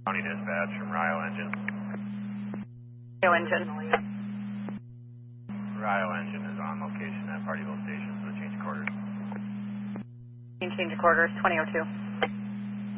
County Dispatch from Rio Engine. Rio Engine. Rio Engine is on location at Partyville Station, so change quarters. You can change your quarters, 2002.